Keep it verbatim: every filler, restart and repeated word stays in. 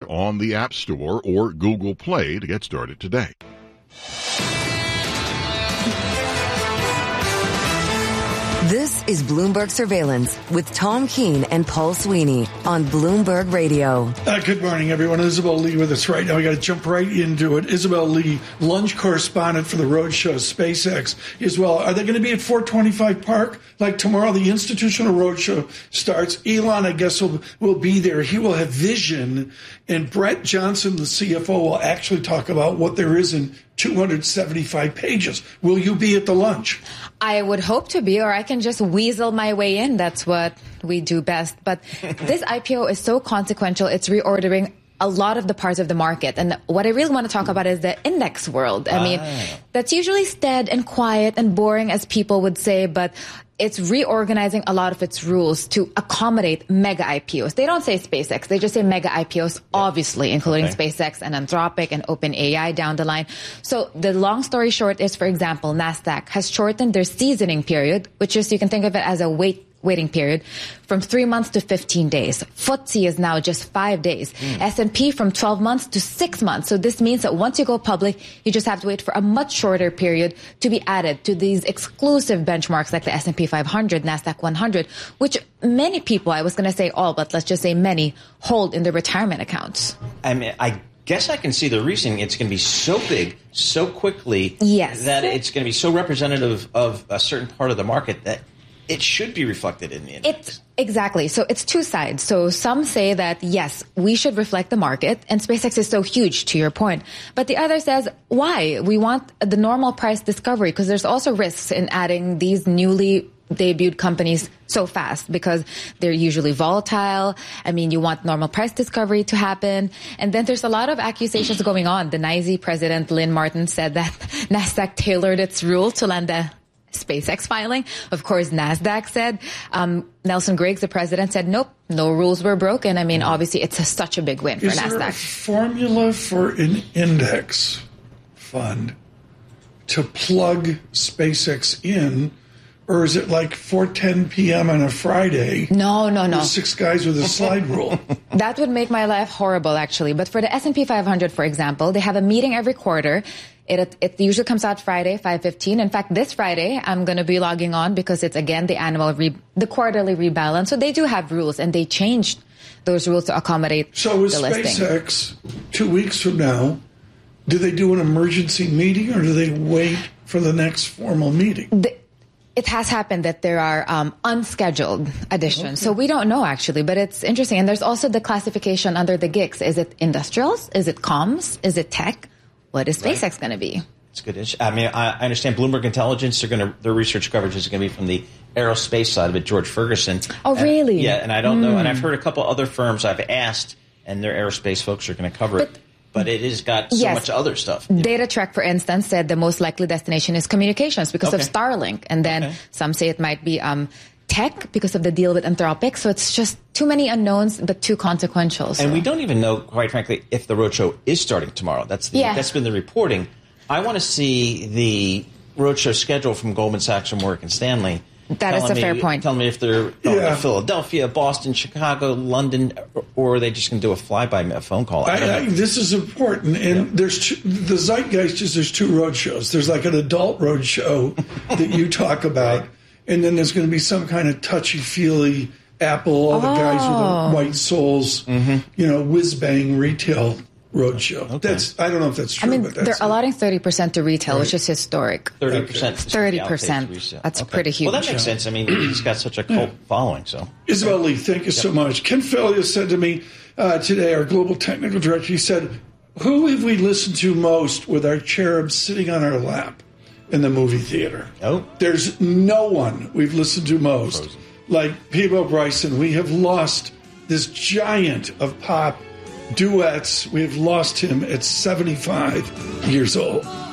on the App Store or Google Play to get started today. This is Bloomberg Surveillance with Tom Keene and Paul Sweeney on Bloomberg Radio. Uh, good morning, everyone. Isabel Lee with us right now. We got to jump right into it. Isabel Lee, lunch correspondent for the Roadshow, SpaceX as well. Are they going to be at four twenty-five Park? Like tomorrow, the Institutional Roadshow starts. Elon, I guess, will, will be there. He will have vision. And Brett Johnson, the C F O, will actually talk about what there is in two hundred seventy-five pages. Will you be at the lunch? I would hope to be, or I can just weasel my way in. That's what we do best. But this I P O is so consequential. It's reordering a lot of the parts of the market. And what I really want to talk about is the index world. I mean, ah. that's usually stead and quiet and boring, as people would say, but it's reorganizing a lot of its rules to accommodate mega I P Os. They don't say SpaceX. They just say mega I P Os, yeah. obviously, including okay. SpaceX and Anthropic and OpenAI down the line. So the long story short is, for example, NASDAQ has shortened their seasoning period, which is, you can think of it as a wait waiting period, from three months to fifteen days. F T S E is now just five days. Mm. S and P from twelve months to six months. So this means that once you go public, you just have to wait for a much shorter period to be added to these exclusive benchmarks like the S and P five hundred, NASDAQ one hundred, which many people, I was going to say all, but let's just say many, hold in their retirement accounts. I mean, I guess I can see the reasoning. It's going to be so big, so quickly, yes. that it's going to be so representative of a certain part of the market that it should be reflected in the index. It's, exactly. So it's two sides. So some say that, yes, we should reflect the market, and SpaceX is so huge, to your point. But the other says, why? We want the normal price discovery, because there's also risks in adding these newly debuted companies so fast, because they're usually volatile. I mean, you want normal price discovery to happen. And then there's a lot of accusations going on. The NYSE president, Lynn Martin, said that NASDAQ tailored its rule to land a SpaceX filing. Of course, NASDAQ said, um, Nelson Griggs, the president, said, nope, no rules were broken. I mean, obviously, it's a, such a big win for Is NASDAQ. Is there a formula for an index fund to plug SpaceX in, or is it like four ten p.m. on a Friday? No, no, no. Six guys with a slide rule. That would make my life horrible, actually. But for the S and P five hundred, for example, they have a meeting every quarter. It, it usually comes out Friday, five fifteen. In fact, this Friday, I'm going to be logging on because it's, again, the annual, re, the quarterly rebalance. So they do have rules, and they changed those rules to accommodate so with the listing. SpaceX, two weeks from now, do they do an emergency meeting, or do they wait for the next formal meeting? The, It has happened that there are um, unscheduled additions. Okay. So we don't know, actually, but it's interesting. And there's also the classification under the G I Cs. Is it industrials? Is it comms? Is it tech? What is SpaceX right. going to be? It's good. I mean, I understand Bloomberg Intelligence, they're going to, their research coverage is going to be from the aerospace side of it, George Ferguson. Oh, really? And, yeah, and I don't mm. know. And I've heard a couple other firms I've asked, and their aerospace folks are going to cover but, it. But it has got so yes. much other stuff. Data Trek, for instance, said the most likely destination is communications because okay. of Starlink. And then okay. some say it might be um, tech because of the deal with Anthropic. So it's just too many unknowns, but too consequential. So. And we don't even know, quite frankly, if the roadshow is starting tomorrow. That's the, yeah. That's been the reporting. I want to see the roadshow schedule from Goldman Sachs and Morgan Stanley. That is a me, fair point. Tell me if they're going yeah. to Philadelphia, Boston, Chicago, London, or are they just going to do a flyby a phone call? I I, I, this is important. And yeah. there's two, the zeitgeist is there's two road shows. There's like an adult road show that you talk about, right. and then there's going to be some kind of touchy-feely Apple, all oh. the guys with the white souls, mm-hmm. you know, whiz-bang retail roadshow. Okay. That's I don't know if that's true. I mean, but that's they're it. allotting thirty percent to retail, right. which is historic. Thirty percent. Thirty percent. That's okay. pretty huge. Well, that makes sense. I mean, he's got such a cult yeah. following. So, Isabel Lee, thank you yep. so much. Ken Felia said to me uh, today, our global technical director, he said, "Who have we listened to most with our cherubs sitting on our lap in the movie theater?" Oh, there's no one we've listened to most Frozen. like Peabo Bryson. We have lost this giant of pop duets. We have lost him at seventy-five years old.